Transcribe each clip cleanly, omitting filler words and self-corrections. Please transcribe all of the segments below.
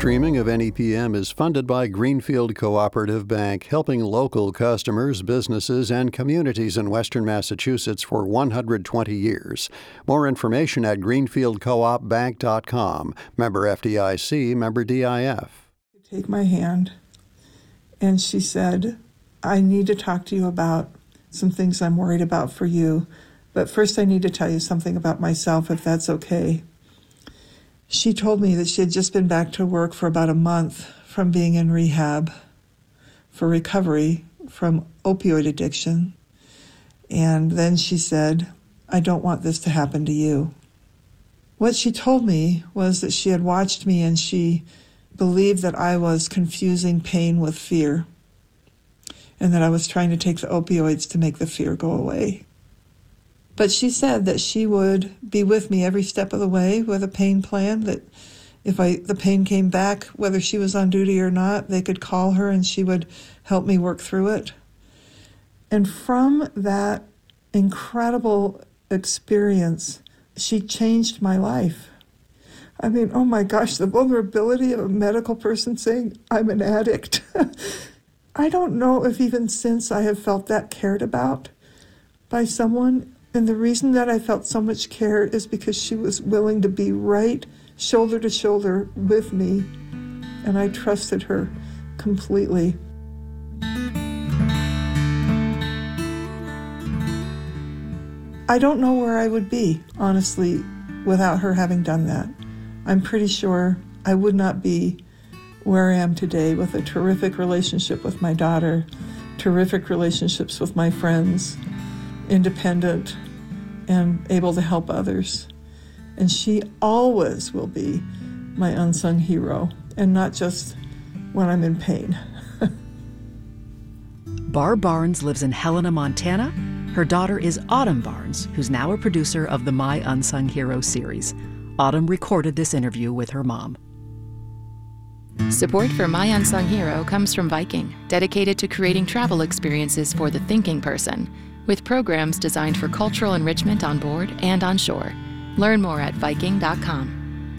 streaming of NEPM is funded by Greenfield Cooperative Bank, helping local customers, businesses, and communities in Western Massachusetts for 120 years. More information at greenfieldcoopbank.com. Member FDIC, member DIF. Take my hand, and she said, I need to talk to you about some things I'm worried about for you, but first I need to tell you something about myself, if that's okay. She told me that she had just been back to work for about a month from being in rehab for recovery from opioid addiction. And then she said, I don't want this to happen to you. What she told me was that she had watched me and she believed that I was confusing pain with fear and that I was trying to take the opioids to make the fear go away. But she said that she would be with me every step of the way with a pain plan, that if the pain came back, whether she was on duty or not, they could call her and she would help me work through it. And from that incredible experience, she changed my life. I mean, oh my gosh, the vulnerability of a medical person saying, I'm an addict. I don't know if even since I have felt that cared about by someone. And the reason that I felt so much care is because she was willing to be right shoulder to shoulder with me, and I trusted her completely. I don't know where I would be, honestly, without her having done that. I'm pretty sure I would not be where I am today, with a terrific relationship with my daughter, terrific relationships with my friends, independent, and able to help others. And she always will be my unsung hero, and not just when I'm in pain. Barb Barnes lives in Helena, Montana. Her daughter is Autumn Barnes, who's now a producer of the My Unsung Hero series. Autumn recorded this interview with her mom. Support for My Unsung Hero comes from Viking, dedicated to creating travel experiences for the thinking person, with programs designed for cultural enrichment on board and on shore. Learn more at Viking.com.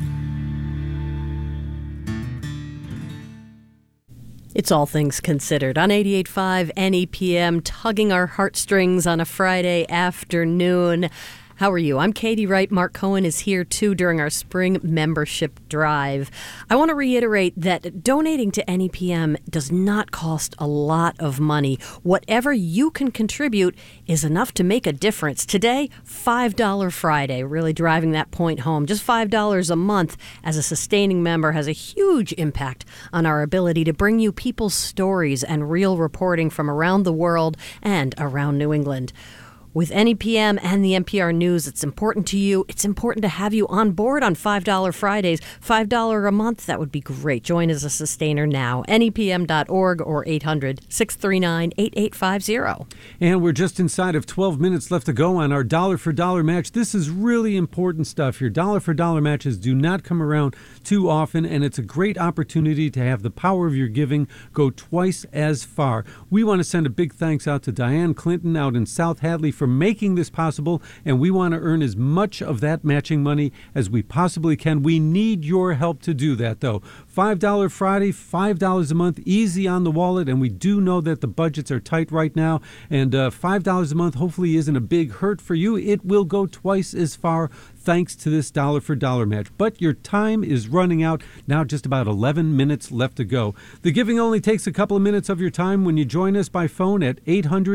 It's All Things Considered on 88.5 NEPM, tugging our heartstrings on a Friday afternoon. How are you? I'm Katie Wright. Mark Cohen is here, too, during our spring membership drive. I want to reiterate that donating to NEPM does not cost a lot of money. Whatever you can contribute is enough to make a difference. Today, $5 Friday, really driving that point home. Just $5 a month as a sustaining member has a huge impact on our ability to bring you people's stories and real reporting from around the world and around New England. With NEPM and the NPR News, it's important to you. It's important to have you on board on $5 Fridays. $5 a month, that would be great. Join as a sustainer now. NEPM.org or 800-639-8850. And we're just inside of 12 minutes left to go on our dollar for dollar match. This is really important stuff here. Dollar for dollar matches do not come around too often, and it's a great opportunity to have the power of your giving go twice as far. We want to send a big thanks out to Diane Clinton out in South Hadley for making this possible, and we want to earn as much of that matching money as we possibly can. We need your help to do that, though. $5 Friday, $5 a month, easy on the wallet, and we do know that the budgets are tight right now, and $5 a month hopefully isn't a big hurt for you. It will go twice as far thanks to this dollar for dollar match. But your time is running out. Now just about 11 minutes left to go. The giving only takes a couple of minutes of your time when you join us by phone at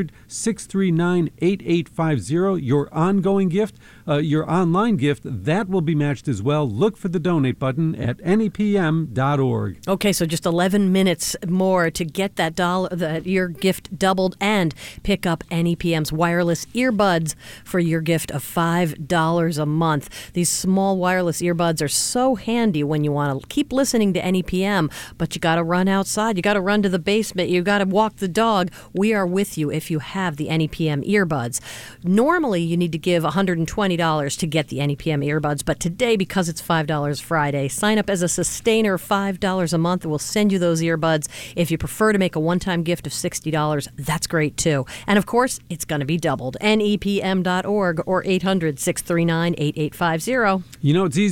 800-639-8850. Your ongoing gift, your online gift, that will be matched as well. Look for the donate button at NEPM.org. Okay, so just 11 minutes more to get that your gift doubled and pick up NEPM's wireless earbuds for your gift of $5 a month. These small wireless earbuds are so handy when you want to keep listening to NEPM, but you got to run outside, you got to run to the basement, you got to walk the dog. We are with you if you have the NEPM earbuds. Normally, you need to give $120 to get the NEPM earbuds, but today, because it's $5 Friday, sign up as a sustainer, $5 a month. We'll send you those earbuds. If you prefer to make a one-time gift of $60, that's great too. And of course, it's going to be doubled. NEPM.org or 800-639-8850. You know, it's easy.